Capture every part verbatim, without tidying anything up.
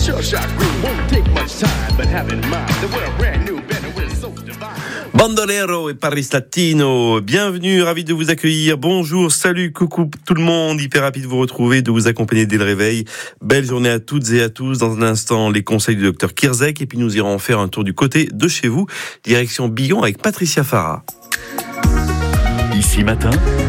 Bandolero et Paris Latino, bienvenue, ravi de vous accueillir, bonjour, salut, coucou tout le monde, hyper ravi de vous retrouver, de vous accompagner dès le réveil. Belle journée à toutes et à tous. Dans un instant, les conseils du docteur Kirzek et puis nous irons faire un tour du côté de chez vous, direction Billon avec Patricia Farah. Ici matin,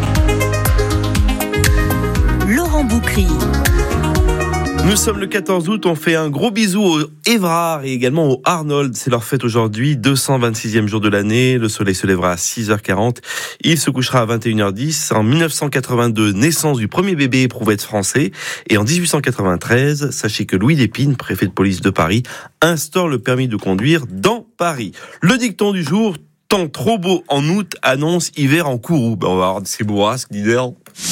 Laurent Boucry. Nous sommes le quatorze août, on fait un gros bisou au Évrard et également au Arnold. C'est leur fête aujourd'hui, deux cent vingt-sixième jour de l'année. Le soleil se lèvera à six heures quarante. Il se couchera à vingt et une heures dix. En dix-neuf cent quatre-vingt-deux, naissance du premier bébé éprouvette français. Et en dix-huit cent quatre-vingt-treize, sachez que Louis Lépine, préfet de police de Paris, instaure le permis de conduire dans Paris. Le dicton du jour, temps trop beau en août annonce hiver en Kourou. Ben on va avoir ces bourrasques d'hiver.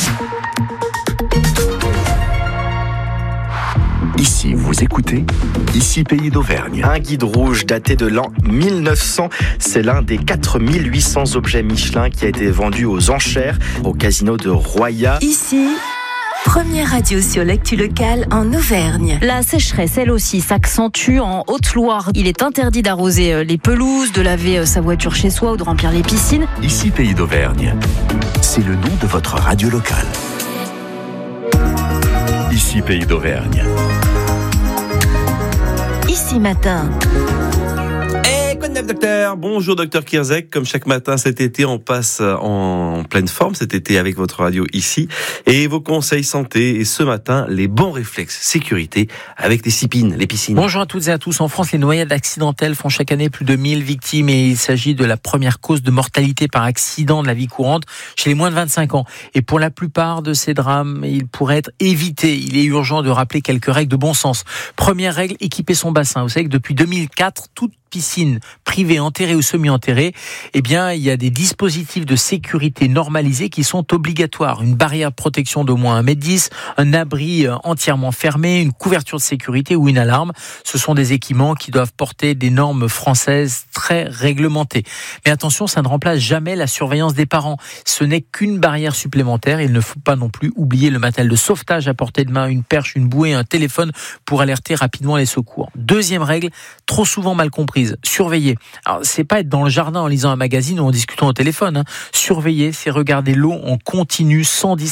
ici vous écoutez, ici Pays d'Auvergne. Un guide rouge daté de l'an mille neuf cents, c'est l'un des quatre mille huit cents objets Michelin qui a été vendu aux enchères au casino de Roya. Ici, première radio sur l'actu locale en Auvergne. La sécheresse, elle aussi, s'accentue en Haute-Loire. Il est interdit d'arroser les pelouses, de laver sa voiture chez soi ou de remplir les piscines. Ici Pays d'Auvergne, c'est le nom de votre radio locale. Ici Pays d'Auvergne. Ici matin. Eh, quoi de neuf, docteur? Bonjour, docteur Kirzek. Comme chaque matin cet été, on passe en pleine forme cet été avec votre radio ici. Et vos conseils santé. Et ce matin, les bons réflexes sécurité avec les cipines, les piscines. Bonjour à toutes et à tous. En France, les noyades accidentelles font chaque année plus de mille victimes et il s'agit de la première cause de mortalité par accident de la vie courante chez les moins de vingt-cinq ans. Et pour la plupart de ces drames, ils pourraient être évités. Il est urgent de rappeler quelques règles de bon sens. Première règle, équiper son bassin. Vous savez que depuis deux mille quatre, toute piscine privée, enterrée ou semi-enterrée, eh bien, il y a des dispositifs de sécurité normalisés qui sont obligatoires. Une barrière de protection d'au moins un mètre dix, un abri entièrement fermé, une couverture de sécurité ou une alarme. Ce sont des équipements qui doivent porter des normes françaises très réglementées. Mais attention, ça ne remplace jamais la surveillance des parents. Ce n'est qu'une barrière supplémentaire. Il ne faut pas non plus oublier le matériel de sauvetage à portée de main, une perche, une bouée, un téléphone pour alerter rapidement les secours. Deuxième règle, trop souvent mal comprise. Surveiller. Alors, c'est pas être dans le jardin en lisant un magazine ou en discutant au téléphone. Hein. Surveiller, c'est regarder l'eau en continu sans distraction.